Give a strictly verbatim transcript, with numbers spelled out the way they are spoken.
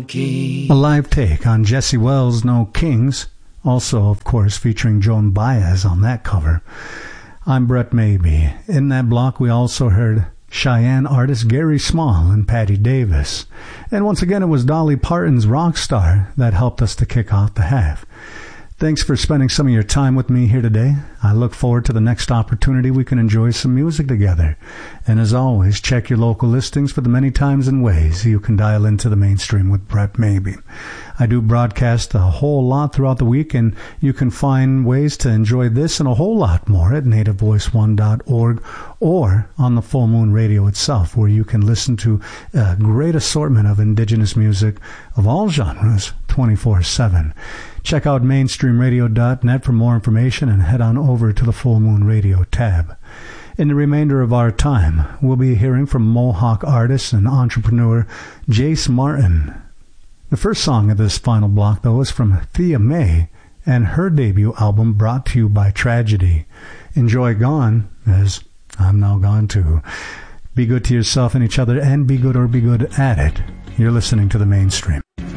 King. A live take on Jesse Wells' No Kings, also, of course, featuring Joan Baez on that cover. I'm Brett Maybe. In that block, we also heard Cheyenne artist Gary Small and Patty Davis. And once again, it was Dolly Parton's Rockstar that helped us to kick off the half. Thanks for spending some of your time with me here today. I look forward to the next opportunity we can enjoy some music together. And as always, check your local listings for the many times and ways you can dial into the mainstream with Brett Maybe. I do broadcast a whole lot throughout the week, and you can find ways to enjoy this and a whole lot more at native voice one dot org or on the Full Moon Radio itself, where you can listen to a great assortment of indigenous music of all genres twenty-four seven. Check out mainstream radio dot net for more information and head on over to the Full Moon Radio tab. In the remainder of our time, we'll be hearing from Mohawk artist and entrepreneur Jace Martin. The first song of this final block, though, is from Thea May and her debut album, Brought to You by Tragedy. Enjoy Gone, as I'm now gone too. Be good to yourself and each other, and be good or be good at it. You're listening to The Mainstream.